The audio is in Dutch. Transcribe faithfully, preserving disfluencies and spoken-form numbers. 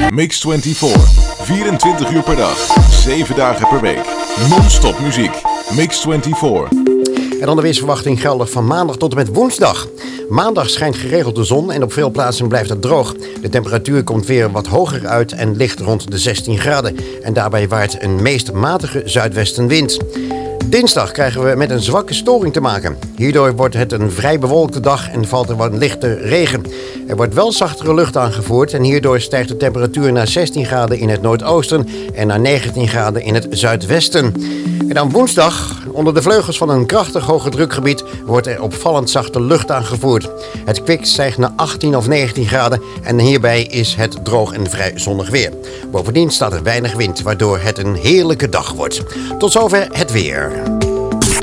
Mix vierentwintig. vierentwintig uur per dag. zeven dagen per week. Non-stop muziek. Mix vierentwintig. En dan de weersverwachting geldig van maandag tot en met woensdag. Maandag schijnt geregeld de zon en op veel plaatsen blijft het droog. De temperatuur komt weer wat hoger uit en ligt rond de zestien graden. En daarbij waait een meest matige zuidwestenwind. Dinsdag krijgen we met een zwakke storing te maken. Hierdoor wordt het een vrij bewolkte dag en valt er wat lichte regen. Er wordt wel zachtere lucht aangevoerd en hierdoor stijgt de temperatuur naar zestien graden in het noordoosten en naar negentien graden in het zuidwesten. En dan woensdag, onder de vleugels van een krachtig hoge drukgebied, wordt er opvallend zachte lucht aangevoerd. Het kwik stijgt naar achttien of negentien graden en hierbij is het droog en vrij zonnig weer. Bovendien staat er weinig wind, waardoor het een heerlijke dag wordt. Tot zover het weer.